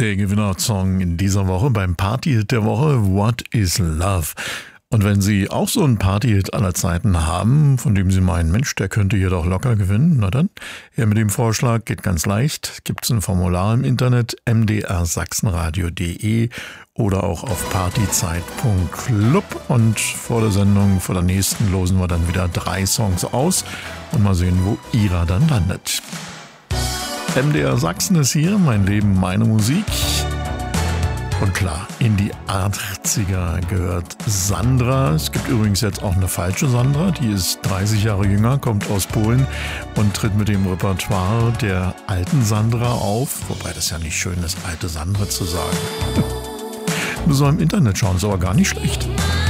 Der Gewinnersong in dieser Woche beim Partyhit der Woche, What is Love? Und wenn Sie auch so einen Partyhit aller Zeiten haben, von dem Sie meinen, Mensch, der könnte hier doch locker gewinnen, na dann, her mit dem Vorschlag, geht ganz leicht. Gibt's ein Formular im Internet, mdrsachsenradio.de oder auch auf partyzeit.club. Und vor der Sendung, vor der nächsten, losen wir dann wieder 3 Songs aus und mal sehen, wo Ihrer dann landet. MDR Sachsen ist hier, mein Leben, meine Musik. Und klar, in die 80er gehört Sandra. Es gibt übrigens jetzt auch eine falsche Sandra, die ist 30 Jahre jünger, kommt aus Polen und tritt mit dem Repertoire der alten Sandra auf. Wobei das ja nicht schön ist, alte Sandra zu sagen. Müssen wir im Internet schauen, ist aber gar nicht schlecht.